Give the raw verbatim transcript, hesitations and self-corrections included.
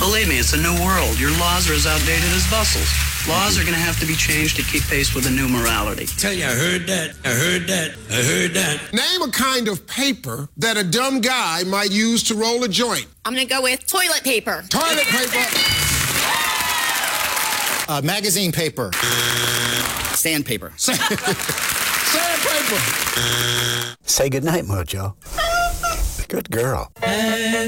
Believe me, it's a new world. Your laws are as outdated as Bustle's. Laws are going to have to be changed to keep pace with the new morality. Tell you, I heard that, I heard that, I heard that. Name a kind of paper that a dumb guy might use to roll a joint. I'm going to go with toilet paper. Toilet paper. Uh, magazine paper. Sandpaper. Sandpaper. Say goodnight, Mojo. Good girl. And